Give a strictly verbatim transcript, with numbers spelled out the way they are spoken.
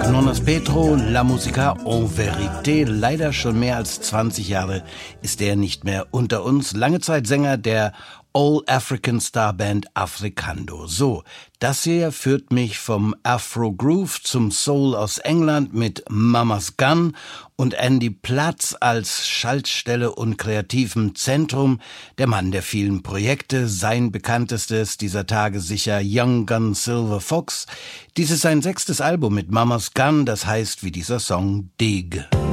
Nonas Petro, La Musica en Vérité. Leider schon mehr als zwanzig Jahre ist er nicht mehr unter uns. Lange Zeit Sänger der All-African Star Band Africando. So, das hier führt mich vom Afro-Groove zum Soul aus England mit Mama's Gun und Andy Platz als Schaltstelle und kreativem Zentrum. Der Mann der vielen Projekte, sein bekanntestes dieser Tage sicher Young Gun Silver Fox. Dies ist sein sechstes Album mit Mama's Gun, das heißt wie dieser Song Dig.